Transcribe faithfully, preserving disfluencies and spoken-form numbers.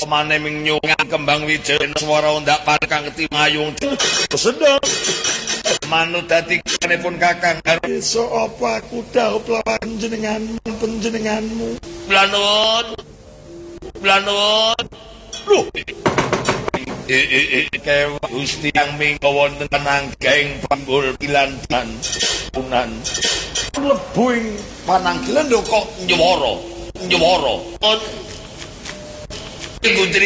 mane ming nyungan kembang wijaya swara ndak parkang ketimayung sedeng manut dadi kanepun kakang iso apa aku dhaup lawan jenenganmu panjenenganmu Blanun Blanun lho eh eh eh kewa Gusti yang mingga wonten pananggeng pambul pilantan punan lebuing pananggilan lho kok nyewara nyewara on